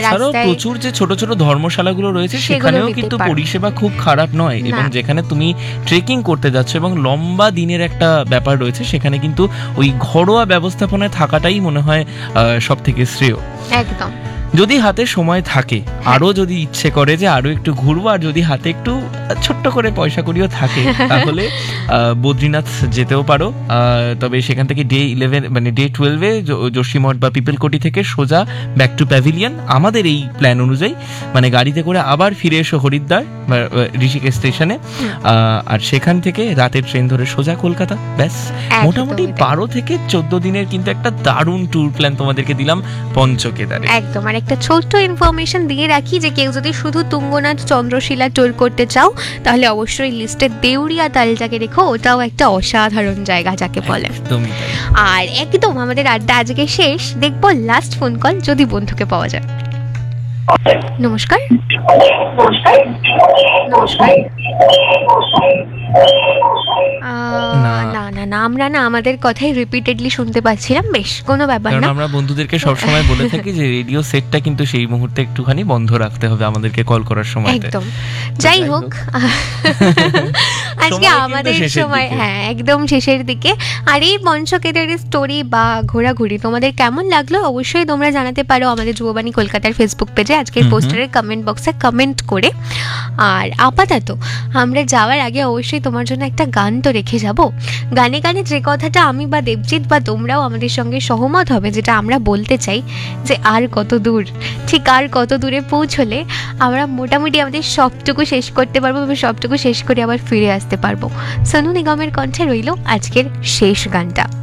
তাছাড়াও প্রচুর যে ছোট ছোট ধর্মশালাগুলো রয়েছে সেখানেও কিন্তু পরিষেবা খুব খারাপ নয়, এবং যেখানে তুমি ট্রেকিং করতে যাচ্ছ এবং লম্বা দিনের একটা ব্যাপার রয়েছে, সেখানে কিন্তু ওই ঘরোয়া ব্যবস্থাপনায় থাকাটাই মনে হয় সব থেকে শ্রেয়। একদম। যদি হাতে সময় থাকে, আরো যদি ইচ্ছে করে যে আরো একটু ঘুরবো, আর যদি হাতে একটু ছোট্ট করে পয়সা করিও থাকে, তাহলে বদ্রীনাথ যেতেও পারো। তবে সেখান থেকে ডে 11 মানে ডে 12-এ যোশীমঠ বা পিপলকোটি থেকে সোজা ব্যাক টু প্যাভিলিয়ন, আমাদের এই প্ল্যান অনুযায়ী মানে গাড়িতে করে আবার ফিরে এসো হরিদ্বার বা ঋষিকেশ স্টেশনে, আর সেখান থেকে রাতের ট্রেন ধরে সোজা কলকাতা। ব্যাস, মোটামুটি 12 থেকে 14 দিনের কিন্তু একটা দারুণ ট্যুর প্ল্যান তোমাদেরকে দিলাম পঞ্চকেদারে। একদম। আর একটা ছোট্ট ইনফরমেশন দিয়ে রাখি যে কেউ যদি শুধু তুঙ্গনাথ চন্দ্রশিলা ট্যুর করতে চাও, তাহলে অবশ্যই লিস্টে দেউরিয়া তালটাকে রেখো, ওটাও একটা অসাধারণ জায়গা যাকে বলে। আর একদম আমাদের আড্ডা আজকে শেষ, দেখবো লাস্ট ফোন কল যদি বন্ধুকে পাওয়া যায়। নমস্কার। না আমরা না আমাদের কথাই রিপিটেডলি শুনতে পাচ্ছিলাম। বেশ, কোনো ব্যাপার না, আমরা বন্ধুদেরকে সবসময় বলে থাকি যে রেডিও সেটটা কিন্তু সেই মুহূর্তে একটুখানি বন্ধ রাখতে হবে আমাদেরকে কল করার সময়। একদম। যাই হোক, আজকে আমাদের সময় একদম শেষের দিকে। আর এই পঞ্চকেদারের স্টোরি বা ঘোরাঘুরি তোমাদের কেমন লাগলো অবশ্যই তোমরা জানাতে পারো আমাদের যুববাণী কলকাতার ফেসবুক পেজে আজকের পোস্টারের কমেন্ট বক্সে কমেন্ট করে। আর আপাতত আমরা যাওয়ার আগে অবশ্যই তোমার জন্য একটা গান তো রেখে যাব। গানে গানে যে কথাটা আমি বা দেবজিৎ বা তোমরাও আমাদের সঙ্গে সহমত হবে, যেটা আমরা বলতে চাই যে আর কত দূর, ঠিক আর কত দূরে পৌঁছলে আমরা মোটামুটি আমাদের সবটুকু শেষ করতে পারবো এবং সবটুকু শেষ করে আবার ফিরে আসতে পারবো। সোনু নিগমের কণ্ঠে রইল আজকের শেষ গানটা।